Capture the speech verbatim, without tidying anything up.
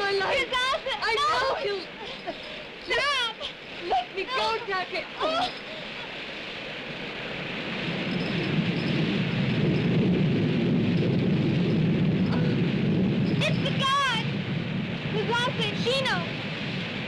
my life. His ass! I no. know he'll... Stop! Let me go, Jackie. Oh.